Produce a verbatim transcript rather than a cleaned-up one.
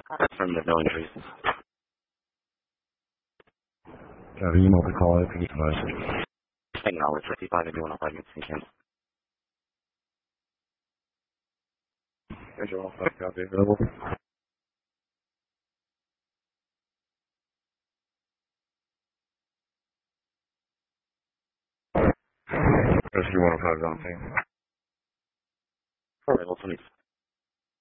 Affirmative, no injuries. Have you emailed the call out for this device? Hang on, it's fifty-five and doing five minutes in Kansas. Visual five copy available. Rescue one oh five is on scene. All right, well,